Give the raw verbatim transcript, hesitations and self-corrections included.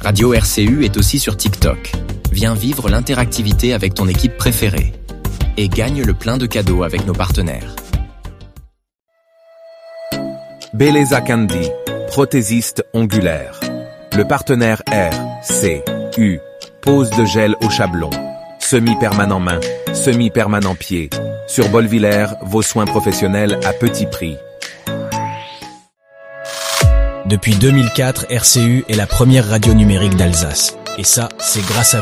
Radio R C U est aussi sur TikTok. Viens vivre l'interactivité avec ton équipe préférée. Et gagne le plein de cadeaux avec nos partenaires. Beleza Candy, prothésiste ongulaire. Le partenaire R C U. Pose de gel au chablon. Semi-permanent main, semi-permanent pied. Sur Bolvillers, vos soins professionnels à petit prix. Depuis deux mille quatre, R C U est la première radio numérique d'Alsace. Et ça, c'est grâce à vous.